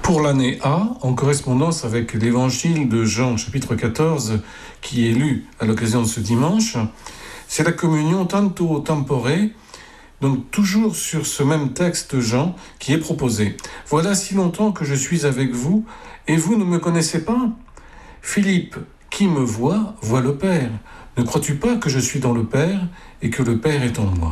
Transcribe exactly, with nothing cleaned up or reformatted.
Pour l'année A, en correspondance avec l'évangile de Jean, chapitre quatorze, qui est lu à l'occasion de ce dimanche, c'est la communion tanto tempore, donc toujours sur ce même texte Jean, qui est proposé. « Voilà si longtemps que je suis avec vous, et vous ne me connaissez pas ? Philippe, qui me voit, voit le Père. Ne crois-tu pas que je suis dans le Père, et que le Père est en moi ?»